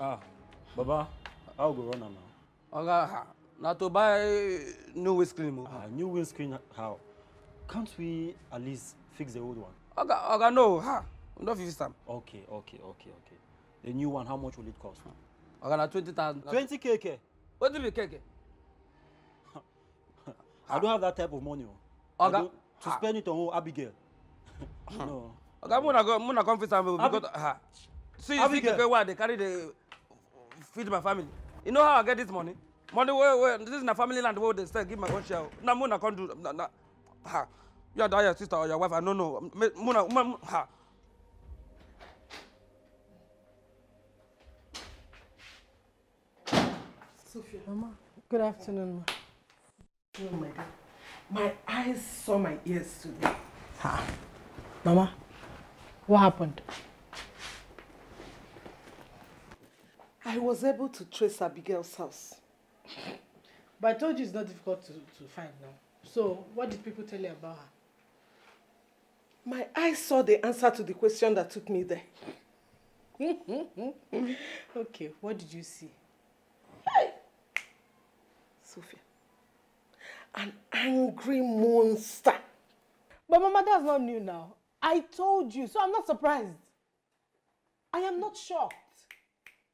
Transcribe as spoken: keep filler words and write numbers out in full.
Ah, Baba, I'll go run now. Okay, now to buy new windscreen. Ah, new windscreen, how? Can't we at least fix the old one? Okay, okay, no, ha, no fix them. Okay, okay, okay, okay. The new one, how much will it cost? Okay, now twenty thousand. twenty K K. What do you K K? I don't have that type of money. Okay. To spend it on Abigail. No. Okay, I'm gonna go. I'm gonna come fix them because ha. See, see, K K, why they carry the feed my family. You know how I get this money? Money where where this is my family land where they say give my own share. Now Muna can't do na na. Ha. You are your sister or your wife? I don't know. Muna, ha. Sophia. Mama, good afternoon, ma. Oh my God. My eyes saw my ears today. Ha. Mama, what happened? I was able to trace Abigail's house. But I told you it's not difficult to, to find now. So, what did people tell you about her? My eyes saw the answer to the question that took me there. Okay, what did you see? Hey! Sophia. An angry monster. But Mama, that's not new now. I told you, so I'm not surprised. I am not shocked.